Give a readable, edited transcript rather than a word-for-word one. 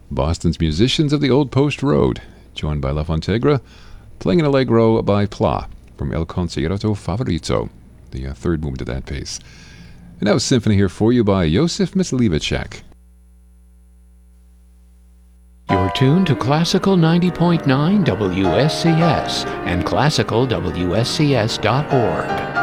Boston's Musicians of the Old Post Road, joined by La Fontegra, playing an Allegro by Pla from El Concierto Favorito, the third movement of that piece. And now a symphony here for you by Josef Myslivacek. You're tuned to Classical 90.9 WSCS and classicalwscs.org.